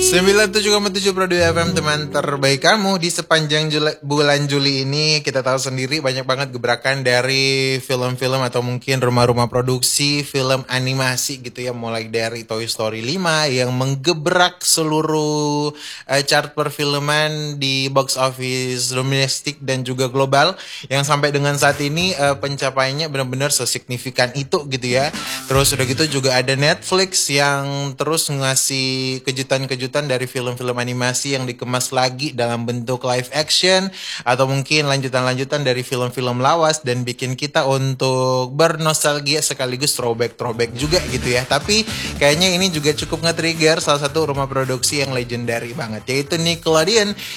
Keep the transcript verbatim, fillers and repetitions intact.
sembilan puluh tujuh koma tujuh Pro dua F M, teman terbaik kamu di sepanjang Juli, bulan Juli ini. Kita tahu sendiri banyak banget gebrakan dari film-film atau mungkin rumah-rumah produksi film animasi gitu ya. Mulai dari Toy Story lima yang menggebrak seluruh uh, chart perfilman di box office domestik dan juga global, yang sampai dengan saat ini uh, pencapaiannya benar-benar sesignifikan itu gitu ya. Terus udah gitu juga ada Netflix yang terus ngasih kejutan-kejutan dari film-film animasi yang dikemas lagi dalam bentuk live action atau mungkin lanjutan-lanjutan dari film-film lawas dan bikin kita untuk bernostalgia sekaligus throwback-throwback juga gitu ya. Tapi kayaknya ini juga cukup nge-trigger salah satu rumah produksi yang legendary banget, yaitu Nickelodeon,